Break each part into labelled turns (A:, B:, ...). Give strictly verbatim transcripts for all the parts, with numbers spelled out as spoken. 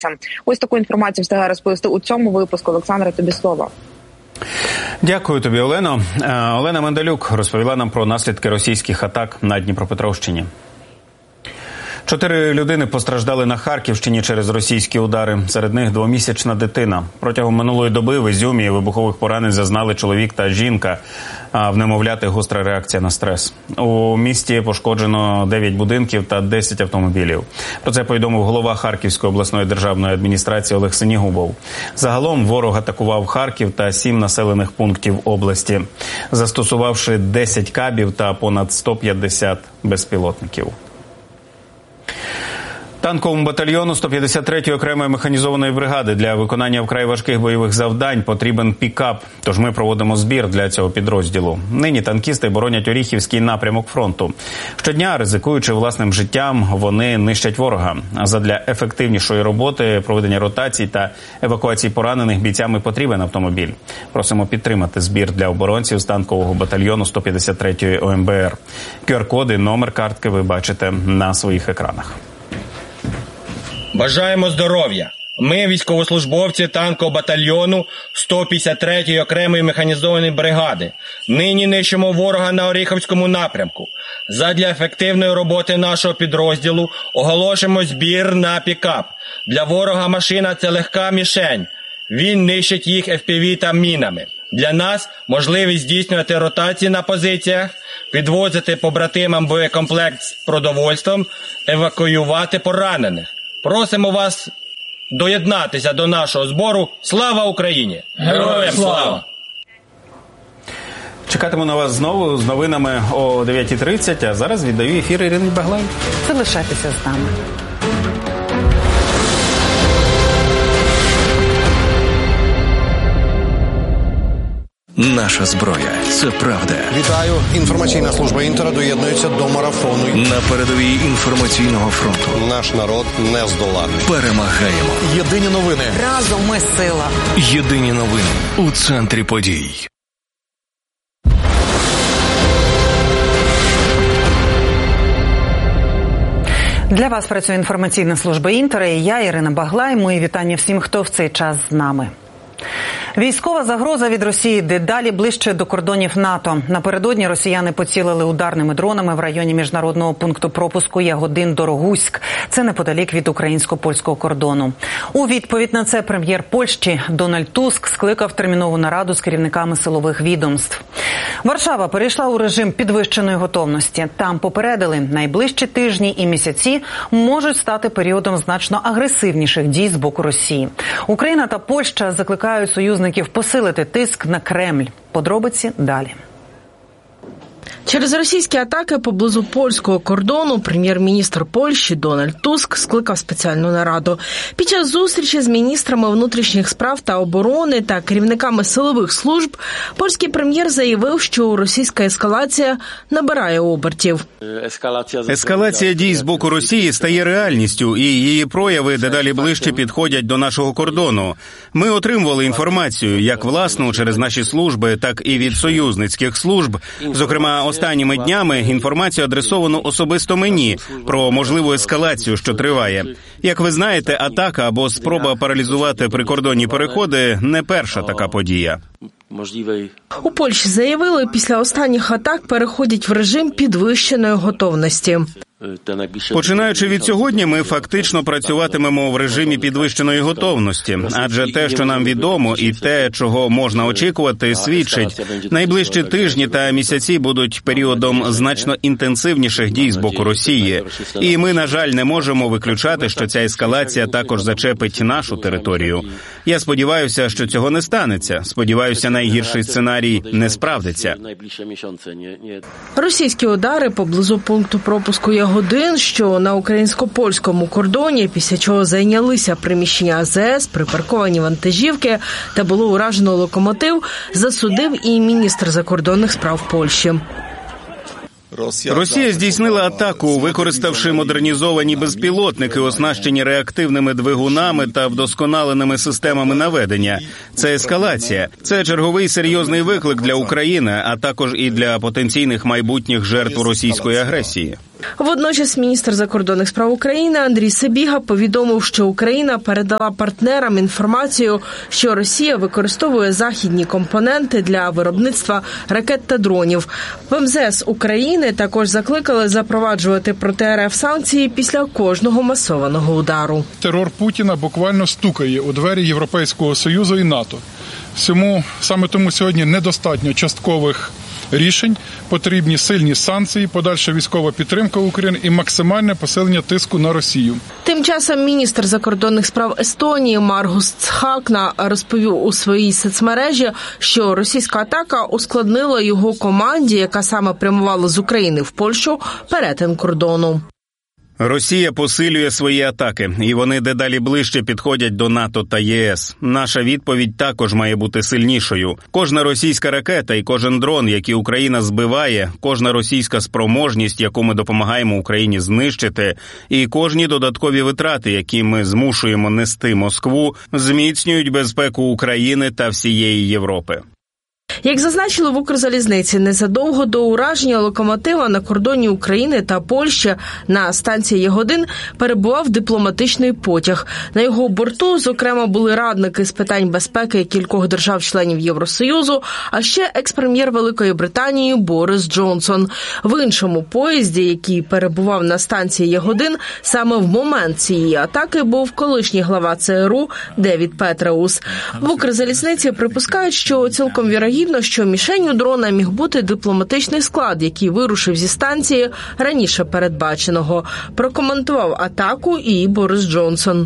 A: Ось таку інформацію встигає розповісти у цьому випуску. Олександра, тобі слово.
B: Дякую тобі, Олено. Олена Мендалюк розповіла нам про наслідки російських атак на Дніпропетровщині. Чотири людини постраждали на Харківщині через російські удари. Серед них двомісячна дитина. Протягом минулої доби в Ізюмі вибухових поранень зазнали чоловік та жінка. А в немовляти гостра реакція на стрес. У місті пошкоджено дев'ять будинків та десять автомобілів. Про це повідомив голова Харківської обласної державної адміністрації Олег Синігубов. Загалом ворог атакував Харків та сім населених пунктів області, застосувавши десять кабів та понад сто п'ятдесят безпілотників. Танковому батальйону сто п'ятдесят третьої окремої механізованої бригади для виконання вкрай важких бойових завдань потрібен пікап. Тож ми проводимо збір для цього підрозділу. Нині танкісти боронять Оріхівський напрямок фронту. Щодня, ризикуючи власним життям, вони нищать ворога. А задля ефективнішої роботи, проведення ротацій та евакуації поранених бійцями потрібен автомобіль. Просимо підтримати збір для оборонців з танкового батальйону сто п'ятдесят третьої о ем бе ер. ку ар-коди, номер картки ви бачите на своїх екранах.
C: Бажаємо здоров'я! Ми, військовослужбовці танкового батальйону сто п'ятдесят третьої окремої механізованої бригади, нині нищимо ворога на Оріхівському напрямку. Задля ефективної роботи нашого підрозділу оголошуємо збір на пікап. Для ворога машина – це легка мішень. Він нищить їх еф пі ві та мінами. Для нас можливість здійснювати ротації на позиціях, підвозити побратимам боєкомплект з продовольством, евакуювати поранених. Просимо вас доєднатися до нашого збору. Слава Україні! Героям слава!
B: Чекатиму на вас знову з новинами о дев'ятій тридцять, а зараз віддаю ефір Ірині Баглай.
D: Залишайтеся з нами.
E: Наша зброя – це правда.
F: Вітаю. Інформаційна служба Інтера доєднується до марафону.
E: На передовій інформаційного фронту.
F: Наш народ не здолати.
E: Перемагаємо.
F: Єдині новини.
D: Разом ми сила.
E: Єдині новини у центрі подій.
D: Для вас працює інформаційна служба Інтера і я, Ірина Баглай. Мої вітання всім, хто в цей час з нами. Військова загроза від Росії дедалі ближче до кордонів НАТО. Напередодні росіяни поцілили ударними дронами в районі міжнародного пункту пропуску Ягодин-Дорогуськ. Це неподалік від українсько-польського кордону. У відповідь на це прем'єр Польщі Дональд Туск скликав термінову нараду з керівниками силових відомств. Варшава перейшла у режим підвищеної готовності. Там попередили, найближчі тижні і місяці можуть стати періодом значно агресивніших дій з боку Росії. Україна та Польща закликають союзників посилити тиск на Кремль. Подробиці далі.
G: Через російські атаки поблизу польського кордону прем'єр-міністр Польщі Дональд Туск скликав спеціальну нараду. Під час зустрічі з міністрами внутрішніх справ та оборони та керівниками силових служб польський прем'єр заявив, що російська ескалація набирає обертів.
B: Ескалація дій з боку Росії стає реальністю, і її прояви дедалі ближче підходять до нашого кордону. Ми отримували інформацію, як власну через наші служби, так і від союзницьких служб. Зокрема, останніми днями інформацію адресовано особисто мені про можливу ескалацію, що триває. Як ви знаєте, атака або спроба паралізувати прикордонні переходи – не перша така подія.
G: У Польщі заявили, після останніх атак переходять в режим підвищеної готовності.
B: Починаючи від сьогодні, ми фактично працюватимемо в режимі підвищеної готовності. Адже те, що нам відомо, і те, чого можна очікувати, свідчить. Найближчі тижні та місяці будуть періодом значно інтенсивніших дій з боку Росії. І ми, на жаль, не можемо виключати, що ця ескалація також зачепить нашу територію. Я сподіваюся, що цього не станеться. Сподіваюся, найгірший сценарій не справдиться.
G: Російські удари поблизу пункту пропуску Ягодин, що на українсько-польському кордоні, після чого зайнялися приміщення а зе ес, припарковані вантажівки та було уражено локомотив, засудив і міністр закордонних справ Польщі.
B: Росія здійснила атаку, використавши модернізовані безпілотники, оснащені реактивними двигунами та вдосконаленими системами наведення. Це ескалація. Це черговий серйозний виклик для України, а також і для потенційних майбутніх жертв російської агресії.
G: Водночас міністр закордонних справ України Андрій Сибіга повідомив, що Україна передала партнерам інформацію, що Росія використовує західні компоненти для виробництва ракет та дронів. В ем зе ес України також закликали запроваджувати проти РФ санкції після кожного масованого удару.
H: Терор Путіна буквально стукає у двері Європейського Союзу і НАТО. Всьому, саме тому сьогодні недостатньо часткових рішень, потрібні сильні санкції, подальша військова підтримка України і максимальне посилення тиску на Росію.
G: Тим часом міністр закордонних справ Естонії Маргус Цхакна розповів у своїй соцмережі, що російська атака ускладнила його команді, яка саме прямувала з України в Польщу, перетин кордону.
B: Росія посилює свої атаки, і вони дедалі ближче підходять до НАТО та є ес. Наша відповідь також має бути сильнішою. Кожна російська ракета і кожен дрон, який Україна збиває, кожна російська спроможність, яку ми допомагаємо Україні знищити, і кожні додаткові витрати, які ми змушуємо нести Москву, зміцнюють безпеку України та всієї Європи.
G: Як зазначили в Укрзалізниці, незадовго до ураження локомотива на кордоні України та Польщі на станції Ягодин перебував дипломатичний потяг. На його борту, зокрема, були радники з питань безпеки кількох держав-членів Євросоюзу, а ще екс-прем'єр Великої Британії Борис Джонсон. В іншому поїзді, який перебував на станції Ягодин, саме в момент цієї атаки був колишній глава це ер у Девід Петраус. В Укрзалізниці припускають, що цілком вірогідно, що мішенню дрона міг бути дипломатичний склад, який вирушив зі станції раніше передбаченого. Прокоментував атаку і Борис Джонсон.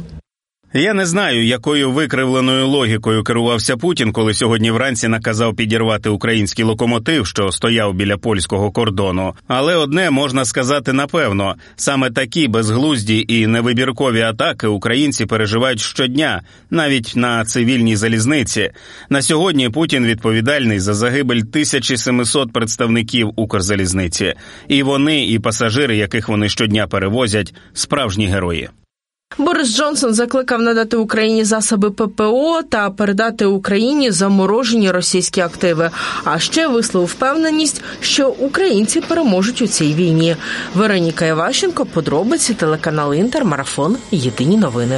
B: Я не знаю, якою викривленою логікою керувався Путін, коли сьогодні вранці наказав підірвати український локомотив, що стояв біля польського кордону. Але одне можна сказати напевно. Саме такі безглузді і невибіркові атаки українці переживають щодня, навіть на цивільній залізниці. На сьогодні Путін відповідальний за загибель тисячі сімсот представників Укрзалізниці. І вони, і пасажири, яких вони щодня перевозять, справжні герої.
G: Борис Джонсон закликав надати Україні засоби пе пе о та передати Україні заморожені російські активи. А ще висловив впевненість, що українці переможуть у цій війні. Вероніка Іващенко, подробиці, телеканал Інтер, Марафон, Єдині новини.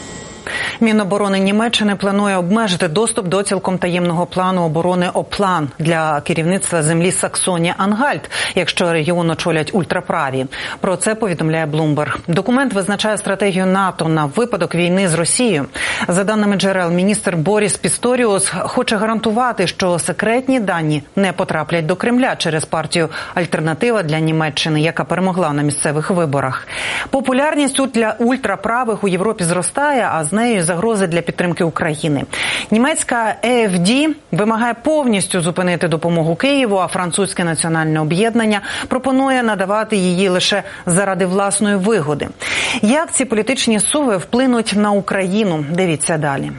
D: Міноборони Німеччини планує обмежити доступ до цілком таємного плану оборони «Оплан» для керівництва землі Саксонія-Ангальт, якщо регіон очолять ультраправі. Про це повідомляє Bloomberg. Документ визначає стратегію НАТО на випадок війни з Росією. За даними джерел, міністр Боріс Пісторіус хоче гарантувати, що секретні дані не потраплять до Кремля через партію «Альтернатива для Німеччини», яка перемогла на місцевих виборах. Популярність для ультраправих у Європі зростає, а з нею загрози для підтримки України. Німецька е еф ді вимагає повністю зупинити допомогу Києву, а французьке національне об'єднання пропонує надавати її лише заради власної вигоди. Як ці політичні суви вплинуть на Україну? Дивіться далі.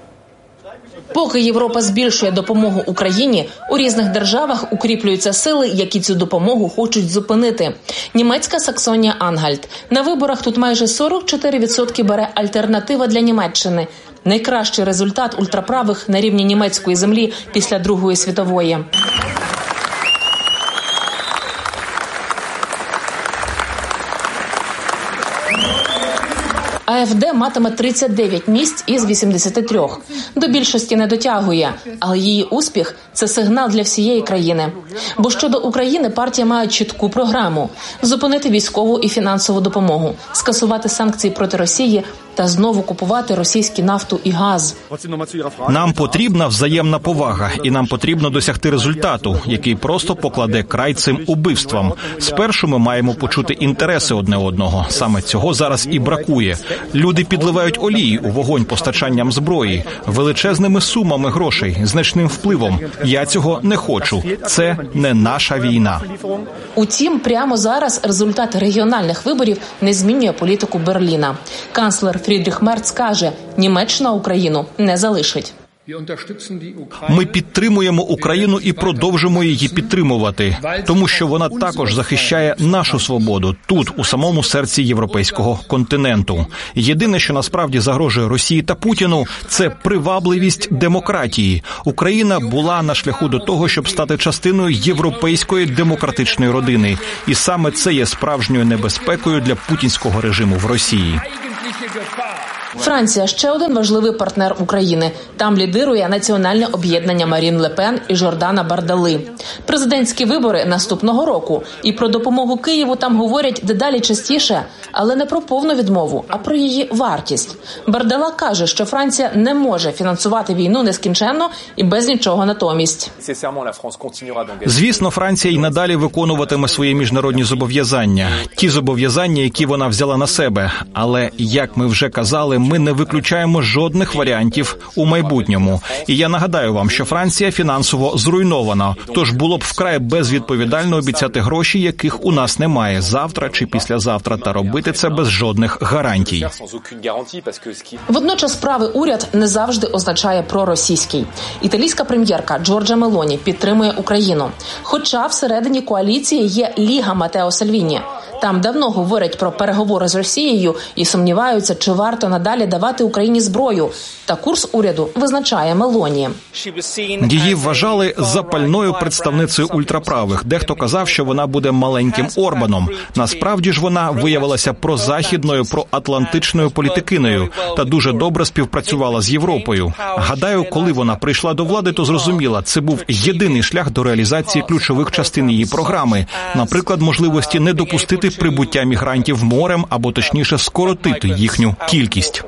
I: Поки Європа збільшує допомогу Україні, у різних державах укріплюються сили, які цю допомогу хочуть зупинити. Німецька Саксонія-Ангальт. На виборах тут майже сорок чотири відсотки бере альтернатива для Німеччини. Найкращий результат ультраправих на рівні німецької землі після Другої світової. а еф де матиме тридцять дев'ять місць із вісімдесяти трьох. До більшості не дотягує, але її успіх – це сигнал для всієї країни. Бо щодо України партія має чітку програму – зупинити військову і фінансову допомогу, скасувати санкції проти Росії та знову купувати російську нафту і газ.
J: Нам потрібна взаємна повага, і нам потрібно досягти результату, який просто покладе край цим убивствам. Спершу ми маємо почути інтереси одне одного. Саме цього зараз і бракує. Люди підливають олії у вогонь постачанням зброї, величезними сумами грошей, значним впливом. Я цього не хочу. Це не наша війна.
I: Утім, прямо зараз результат регіональних виборів не змінює політику Берліна. Канцлер Фрідріх Мерц каже, Німеччина Україну не залишить.
J: Ми підтримуємо Україну і продовжимо її підтримувати, тому що вона також захищає нашу свободу тут, у самому серці європейського континенту. Єдине, що насправді загрожує Росії та Путіну, це привабливість демократії. Україна була на шляху до того, щоб стати частиною європейської демократичної родини. І саме це є справжньою небезпекою для путінського режиму в Росії.
I: Франція – ще один важливий партнер України. Там лідирує національне об'єднання Марін Ле Пен і Жордана Бардали. Президентські вибори наступного року. І про допомогу Києву там говорять дедалі частіше, але не про повну відмову, а про її вартість. Бардала каже, що Франція не може фінансувати війну нескінченно і без нічого натомість.
J: Звісно, Франція й надалі виконуватиме свої міжнародні зобов'язання. Ті зобов'язання, які вона взяла на себе. Але, як ми вже казали, ми не виключаємо жодних варіантів у майбутньому. І я нагадаю вам, що Франція фінансово зруйнована. Тож було б вкрай безвідповідально обіцяти гроші, яких у нас немає завтра чи післязавтра, та робити це без жодних гарантій.
I: Водночас правий уряд не завжди означає проросійський. Італійська прем'єрка Джорджа Мелоні підтримує Україну. Хоча всередині коаліції є Ліга Матео Сальвіні. Там давно говорять про переговори з Росією і сумніваються, чи варто надалі давати Україні зброю. Та курс уряду визначає Мелоні.
J: Її вважали запальною представницею ультраправих. Дехто казав, що вона буде маленьким Орбаном. Насправді ж вона виявилася прозахідною, проатлантичною політикиною та дуже добре співпрацювала з Європою. Гадаю, коли вона прийшла до влади, то зрозуміла, це був єдиний шлях до реалізації ключових частин її програми. Наприклад, можливості не допустити прибуття мігрантів морем, або точніше скоротити їхню кількість.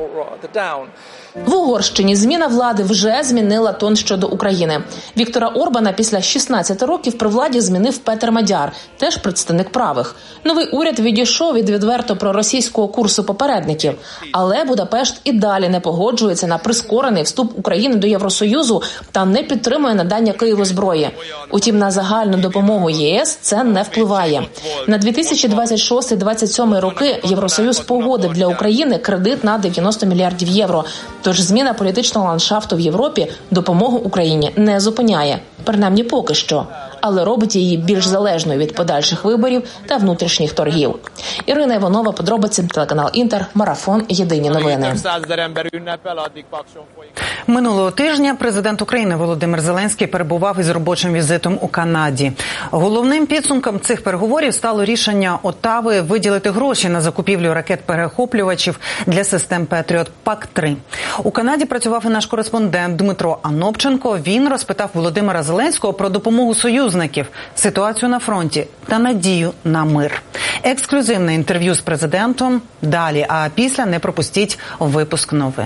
I: В Угорщині зміна влади вже змінила тон щодо України. Віктора Орбана після шістнадцяти років при владі змінив Петер Мадяр, теж представник правих. Новий уряд відійшов від відверто проросійського курсу попередників. Але Будапешт і далі не погоджується на прискорений вступ України до Євросоюзу та не підтримує надання Києву зброї. Утім, на загальну допомогу ЄС це не впливає. На дві тисячі двадцять шостий - двадцять сьомий роки Євросоюз погодив для України кредит на дев'яносто мільярдів євро. Тож зміна політичного ландшафту в Європі допомогу Україні не зупиняє. Принаймні поки що. Але робить її більш залежною від подальших виборів та внутрішніх торгів. Ірина Іванова, подробиці, телеканал Інтер, Марафон, Єдині новини.
D: Минулого тижня президент України Володимир Зеленський перебував із робочим візитом у Канаді. Головним підсумком цих переговорів стало рішення Оттави виділити гроші на закупівлю ракет-перехоплювачів для систем Петріот Пак три. У Канаді працював і наш кореспондент Дмитро Анопченко. Він розпитав Володимира Зеленського про допомогу союзників, ситуацію на фронті та надію на мир. Ексклюзивне інтерв'ю з президентом далі, а після не пропустіть випуск новин.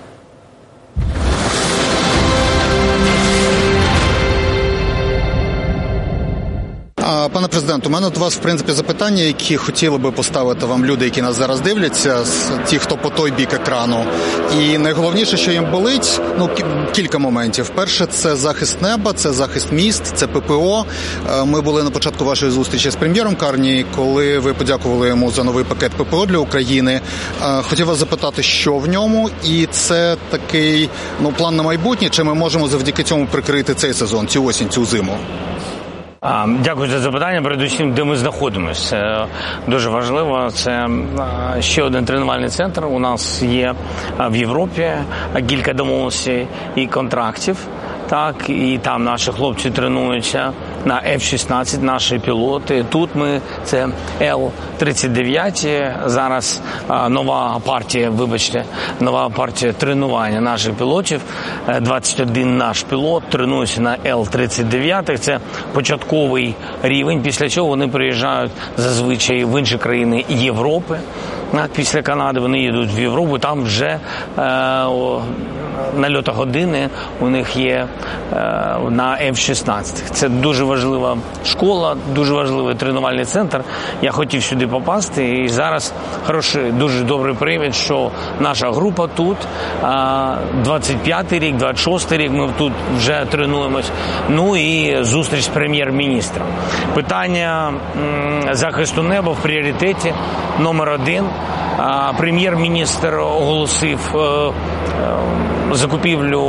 F: Пане президент, у мене до вас, в принципі, запитання, які хотіли би поставити вам люди, які нас зараз дивляться, ті, хто по той бік екрану. І найголовніше, що їм болить, ну, кілька моментів. Перше, це захист неба, це захист міст, це ППО. Ми були на початку вашої зустрічі з прем'єром Карні, коли ви подякували йому за новий пакет ППО для України. Хотів вас запитати, що в ньому, і це такий, ну, план на майбутнє, чи ми можемо завдяки цьому прикрити цей сезон, цю осінь, цю зиму?
K: Дякую за запитання. Передусім, де ми знаходимося. Це дуже важливо. Це ще один тренувальний центр. У нас є в Європі кілька домовленостей і контрактів. Так, і там наші хлопці тренуються на еф шістнадцять, наші пілоти. Тут ми, це ел тридцять дев'ять, зараз а, нова партія, вибачте, нова партія тренування наших пілотів. двадцять один наш пілот тренується на ел тридцять дев'ять, це початковий рівень. Після цього вони приїжджають зазвичай в інші країни Європи. Після Канади вони їдуть в Європу, там вже е, нальота години у них є е, на еф шістнадцять. Це дуже важлива школа, дуже важливий тренувальний центр. Я хотів сюди попасти, і зараз хороший, дуже добрий привід, що наша група тут, е, двадцять п'ятий рік, двадцять шостий рік ми тут вже тренуємось. Ну і зустріч з прем'єр-міністром. Питання м, захисту неба в пріоритеті номер один. Прем'єр-міністр оголосив закупівлю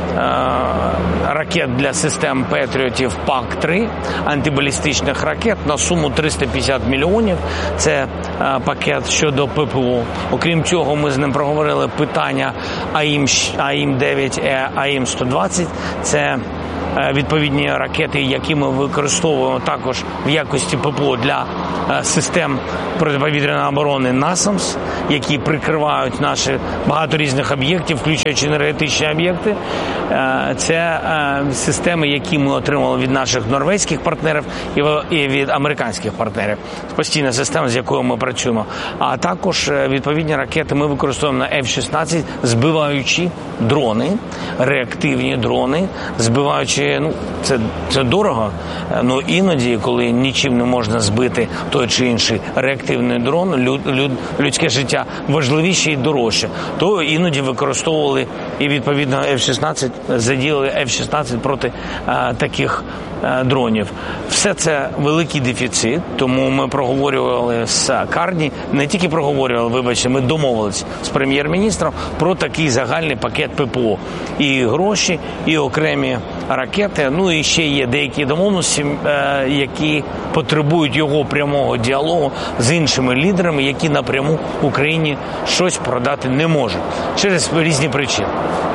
K: ракет для систем Петріотів пак три, антибалістичних ракет на суму триста п'ятдесят мільйонів. Це пакет щодо ППО. Окрім цього, ми з ним проговорили питання АІМ дев'ять, АІМ сто двадцять. Це відповідні ракети, які ми використовуємо також в якості ППО для систем протиповітряної оборони насамс, які прикривають наші багато різних об'єктів, включаючи енергетичні об'єкти. Це системи, які ми отримали від наших норвезьких партнерів і від американських партнерів. Постійна система, з якою ми працюємо. А також відповідні ракети ми використовуємо на еф шістнадцять, збиваючи дрони, реактивні дрони, збиваючи, ну, це, це дорого, але іноді, коли нічим не можна збити той чи інший реактивний дрон, люд, люд, людське життя важливіше і дорожче, то іноді використовували і відповідно еф шістнадцять, задіяли еф шістнадцять проти а, таких а, дронів. Все це великий дефіцит, тому ми проговорювали з Карні, не тільки проговорювали, вибачте, ми домовились з прем'єр-міністром про такий загальний пакет ППО. І гроші, і окремі ракети, ну і ще є деякі домовленості, е, які потребують його прямого діалогу з іншими лідерами, які напряму Україні щось продати не можуть через різні причини.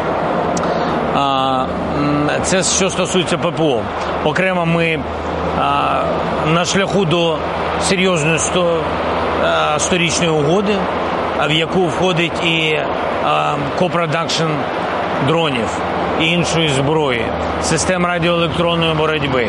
K: А, це що стосується ППО. Окремо ми а, на шляху до серйозної сто, а, сторічної угоди, в яку входить і копродакшн дронів і іншої зброї, систем радіоелектронної боротьби.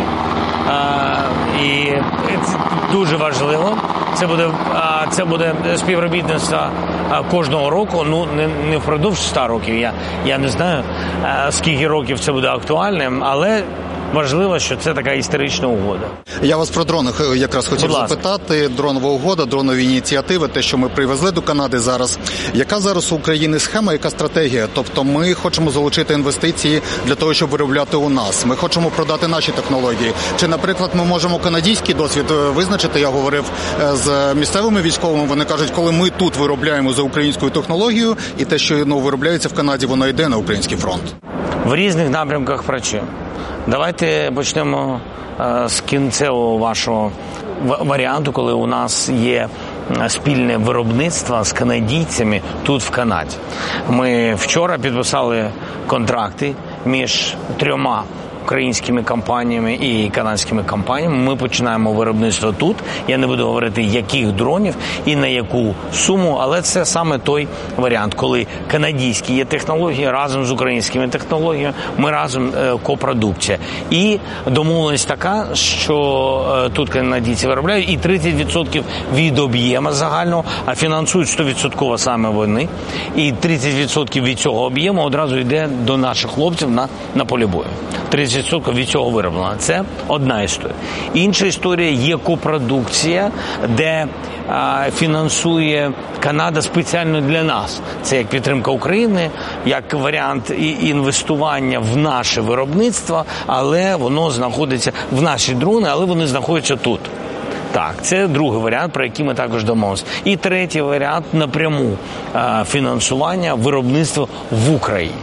K: А, і це дуже важливо. Це буде, а, це буде співробітництво кожного року, ну не, не впродовж ста років. Я, я не знаю, а, скільки років це буде актуальним, але важливо, що це така історична угода.
F: Я вас про дрони якраз хотів запитати. Дронова угода, дронові ініціативи, те, що ми привезли до Канади зараз. Яка зараз у України схема, яка стратегія? Тобто ми хочемо залучити інвестиції для того, щоб виробляти у нас. Ми хочемо продати наші технології. Чи, наприклад, ми можемо канадський досвід визначити? Я говорив з місцевими військовими, вони кажуть, коли ми тут виробляємо за українською технологією, і те, що ну, виробляється в Канаді, воно йде на український фронт.
K: В різних напрямках працюємо. Давайте почнемо е, з кінцевого вашого варіанту, коли у нас є спільне виробництво з канадійцями тут в Канаді. Ми вчора підписали контракти між трьома українськими компаніями і канадськими компаніями. Ми починаємо виробництво тут. Я не буду говорити, яких дронів і на яку суму, але це саме той варіант, коли канадські є технології разом з українськими технологіями, ми разом е, копродукція. І домовленість така, що е, тут канадійці виробляють і тридцять відсотків від об'єму загального, а фінансують сто відсотків саме вони. І тридцять відсотків від цього об'єму одразу йде до наших хлопців на, на полі бою. тридцять відсотків від цього вироблено. Це одна історія. Інша історія є копродукція, де а, фінансує Канада спеціально для нас. Це як підтримка України, як варіант інвестування в наше виробництво, але воно знаходиться в наші дрони, але вони знаходяться тут. Так, це другий варіант, про який ми також домовилися. І третій варіант напряму а, фінансування виробництва в Україні.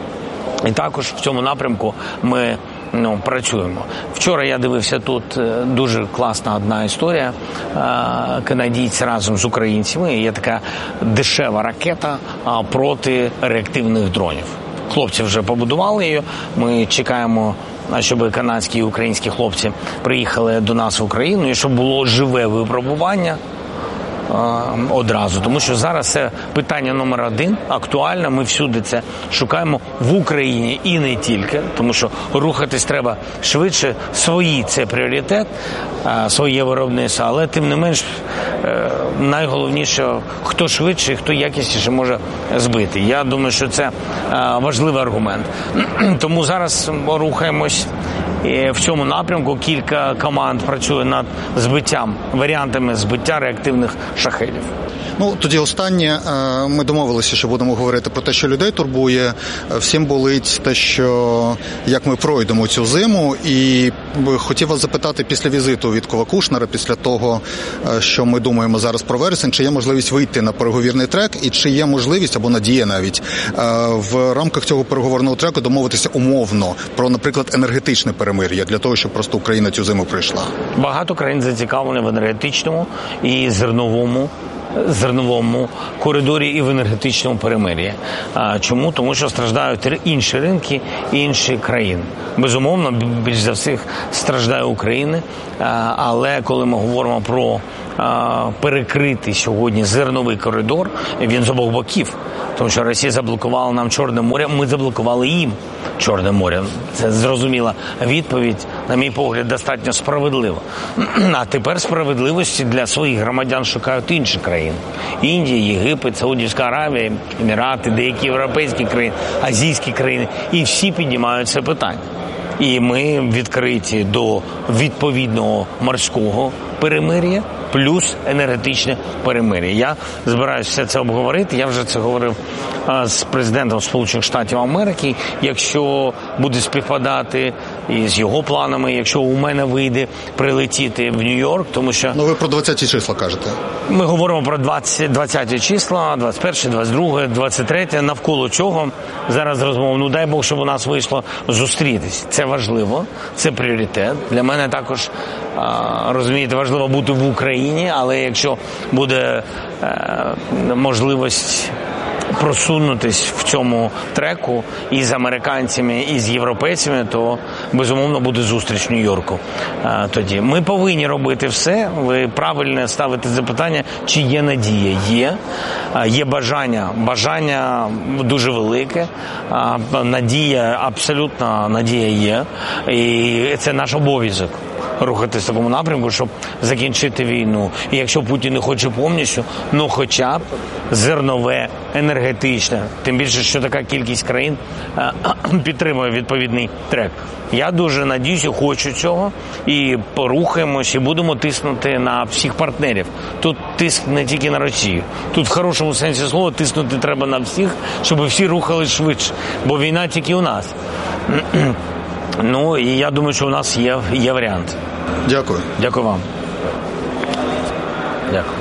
K: І також в цьому напрямку ми ну, працюємо. Вчора я дивився тут дуже класна одна історія. Канадійці разом з українцями. Є така дешева ракета проти реактивних дронів. Хлопці вже побудували її. Ми чекаємо, щоб канадські і українські хлопці приїхали до нас в Україну і щоб було живе випробування одразу, тому що зараз це питання номер один, актуальне, ми всюди це шукаємо в Україні і не тільки, тому що рухатись треба швидше, свої це пріоритет, своє виробництво, але тим не менш найголовніше, хто швидше, хто якісніше може збити. Я думаю, що це важливий аргумент. Тому зараз рухаємось в цьому напрямку. Кілька команд працює над збиттям, варіантами збиття реактивних шахедів.
F: Ну, тоді останнє. Ми домовилися, що будемо говорити про те, що людей турбує. Всім болить те, що як ми пройдемо цю зиму. І хотів вас запитати після візиту Віткова Кушнера, після того, що ми думаємо зараз про вересень, чи є можливість вийти на переговірний трек, і чи є можливість, або надія навіть, в рамках цього переговорного треку домовитися умовно про, наприклад, енергетичне перемир'я, для того, щоб просто Україна цю зиму пройшла.
K: Багато країн зацікавлені в енергетичному і зерновому зерновому коридорі і в енергетичному перемир'ї. Чому? Тому що страждають інші ринки і інші країни. Безумовно, більш за всіх страждає Україна, але коли ми говоримо про перекритий сьогодні зерновий коридор, він з обох боків. Тому що Росія заблокувала нам Чорне море, ми заблокували їм Чорне море. Це зрозуміла відповідь, на мій погляд, достатньо справедлива. А тепер справедливості для своїх громадян шукають інші країни. Індія, Єгипет, Саудівська Аравія, Емірати, деякі європейські країни, азійські країни. І всі піднімають це питання. І ми відкриті до відповідного морського перемир'я плюс енергетичне перемир'я. Я збираюся все це обговорити. Я вже це говорив а, з президентом Сполучених Штатів Америки. Якщо буде співпадати із його планами, якщо у мене вийде прилетіти в Нью-Йорк, тому що...
F: Ну ви про двадцяті числа кажете.
K: Ми говоримо про двадцяті числа, двадцять перше, двадцять друге, двадцять третє. Навколо цього зараз розмова. Ну дай Бог, щоб у нас вийшло зустрітись. Це важливо, це пріоритет. Для мене також, а, розумієте, важливо бути в Україні, але якщо буде е, можливість просунутись в цьому треку і з американцями, і з європейцями, то, безумовно, буде зустріч в Нью-Йорку. Е, тоді ми повинні робити все. Ви правильно ставите запитання, чи є надія. Є. Е, є бажання. Бажання дуже велике. Е, надія, абсолютно надія є. І це наш обов'язок. Рухатись в такому напрямку, щоб закінчити війну. І якщо Путін не хоче повністю, ну хоча б зернове, енергетичне, тим більше, що така кількість країн е, підтримує відповідний трек. Я дуже надіюся, хочу цього, і порухаємось, і будемо тиснути на всіх партнерів. Тут тиск не тільки на Росію. Тут в хорошому сенсі слова тиснути треба на всіх, щоб всі рухались швидше, бо війна тільки у нас. Ну, і я думаю, що у нас є, є варіант.
F: Дякую.
K: Дякую вам. Дякую.